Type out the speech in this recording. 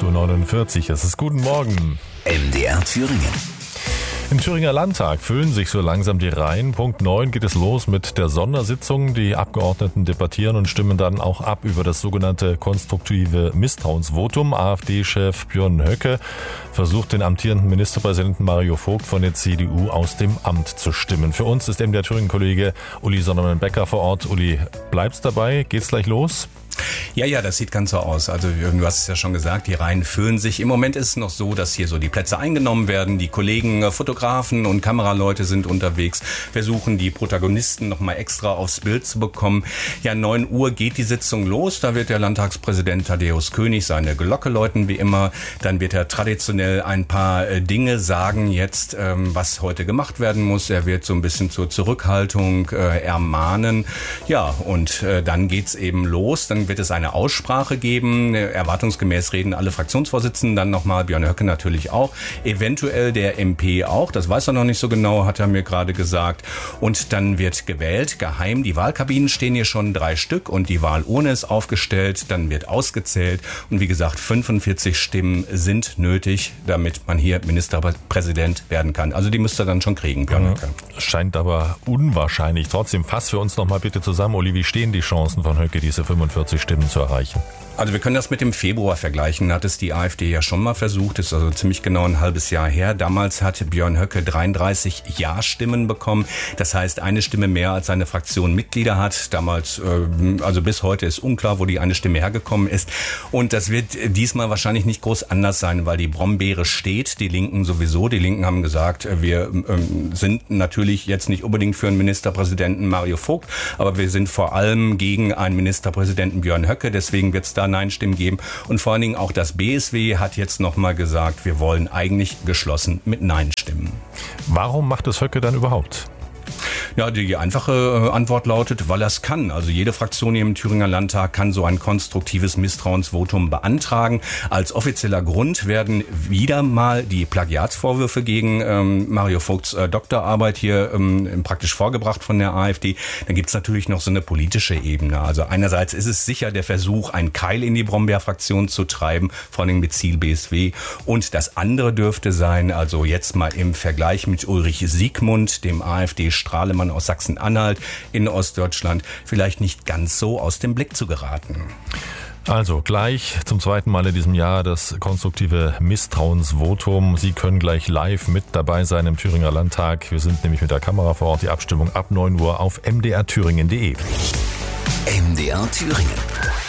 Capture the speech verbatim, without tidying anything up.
Uhr neunundvierzig. Es ist guten Morgen. M D R Thüringen. Im Thüringer Landtag füllen sich so langsam die Reihen. Punkt neun geht es los mit der Sondersitzung. Die Abgeordneten debattieren und stimmen dann auch ab über das sogenannte konstruktive Misstrauensvotum. AfD-Chef Björn Höcke versucht, den amtierenden Ministerpräsidenten Mario Vogt von der C D U aus dem Amt zu stimmen. Für uns ist M D R Thüringen-Kollege Uli Sondermann-Becker vor Ort. Uli, bleibst dabei? Geht's gleich los? Ja, ja, das sieht ganz so aus. Also du hast es ja schon gesagt, die Reihen füllen sich. Im Moment ist es noch so, dass hier so die Plätze eingenommen werden. Die Kollegen, Fotografen und Kameraleute sind unterwegs, versuchen die Protagonisten nochmal extra aufs Bild zu bekommen. Ja, neun Uhr geht die Sitzung los. Da wird der Landtagspräsident Thaddäus König seine Glocke läuten wie immer. Dann wird er traditionell ein paar Dinge sagen jetzt, was heute gemacht werden muss. Er wird so ein bisschen zur Zurückhaltung ermahnen. Ja, und dann geht's eben los. Dann wird es eine Aussprache geben. Erwartungsgemäß reden alle Fraktionsvorsitzenden dann nochmal, Björn Höcke natürlich auch, eventuell der M P auch, das weiß er noch nicht so genau, hat er mir gerade gesagt. Und dann wird gewählt, geheim. Die Wahlkabinen stehen hier schon drei Stück und die Wahlurne ist aufgestellt. Dann wird ausgezählt und wie gesagt, fünfundvierzig Stimmen sind nötig, damit man hier Ministerpräsident werden kann. Also die müsste er dann schon kriegen, Björn Höcke. Scheint aber unwahrscheinlich. Trotzdem, fass für uns nochmal bitte zusammen, Uli, wie stehen die Chancen von Höcke, diese fünfundvierzig Stimmen zu erreichen? Also wir können das mit dem Februar vergleichen. Hat es die AfD ja schon mal versucht. Ist also ziemlich genau ein halbes Jahr her. Damals hatte Björn Höcke dreiunddreißig Ja-Stimmen bekommen. Das heißt, eine Stimme mehr als seine Fraktion Mitglieder hat. Damals, also bis heute ist unklar, wo die eine Stimme hergekommen ist. Und das wird diesmal wahrscheinlich nicht groß anders sein, weil die Brombeere steht. Die Linken sowieso. Die Linken haben gesagt, wir sind natürlich jetzt nicht unbedingt für einen Ministerpräsidenten Mario Vogt, aber wir sind vor allem gegen einen Ministerpräsidenten Björn Höcke. Deswegen wird es da Nein-Stimmen geben. Und vor allen Dingen auch das B S W hat jetzt nochmal gesagt, wir wollen eigentlich geschlossen mit Nein-Stimmen. Warum macht es Höcke dann überhaupt? Ja, die einfache Antwort lautet, weil er es kann. Also jede Fraktion hier im Thüringer Landtag kann so ein konstruktives Misstrauensvotum beantragen. Als offizieller Grund werden wieder mal die Plagiatsvorwürfe gegen ähm, Mario Vogts äh, Doktorarbeit hier ähm, praktisch vorgebracht von der AfD. Dann gibt's natürlich noch so eine politische Ebene. Also einerseits ist es sicher der Versuch, einen Keil in die Brombeer-Fraktion zu treiben, vor allem mit Ziel B S W. Und das andere dürfte sein, also jetzt mal im Vergleich mit Ulrich Siegmund, dem AfD-Strahlemann aus Sachsen-Anhalt in Ostdeutschland, vielleicht nicht ganz so aus dem Blick zu geraten. Also gleich zum zweiten Mal in diesem Jahr das konstruktive Misstrauensvotum. Sie können gleich live mit dabei sein im Thüringer Landtag. Wir sind nämlich mit der Kamera vor Ort. Die Abstimmung ab neun Uhr auf m d r thüringen punkt d e. M D R Thüringen.